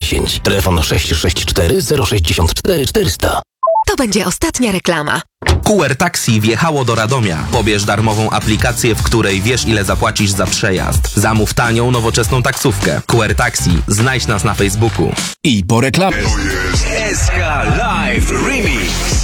10. Telefon 664 064 400. To będzie ostatnia reklama. QR Taxi wjechało do Radomia. Pobierz darmową aplikację, w której wiesz, ile zapłacisz za przejazd. Zamów tanią, nowoczesną taksówkę. QR Taxi. Znajdź nas na Facebooku. I po reklamie. SK Live Remix.